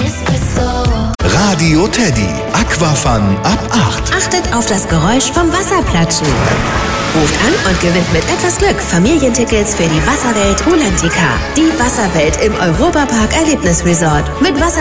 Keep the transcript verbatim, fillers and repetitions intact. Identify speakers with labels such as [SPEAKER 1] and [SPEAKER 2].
[SPEAKER 1] Radio Teddy. Aquafun ab acht.
[SPEAKER 2] Achtet auf das Geräusch vom Wasserplatschen. Ruft an und gewinnt mit etwas Glück Familientickets für die Wasserwelt Rulantica. Die Wasserwelt im Europapark Erlebnisresort. Mit Wasser